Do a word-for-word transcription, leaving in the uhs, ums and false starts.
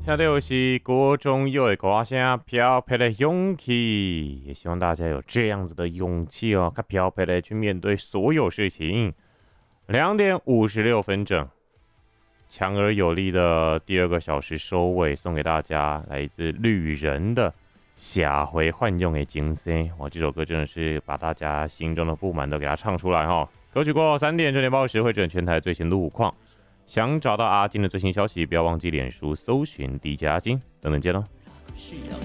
听到是国中有的歌声，飘飘的勇气，也希望大家有这样子的勇气哦，看飘飘的去面对所有事情。两点五十六分整，强而有力的第二个小时收尾，送给大家来自旅人的下回换用的精神。哇，这首歌真的是把大家心中的不满都给它唱出来哈。歌曲过后三点，正点报时会整全台最新路况。想找到阿金的最新消息，不要忘记脸书搜寻 D J 阿金，等等见喽。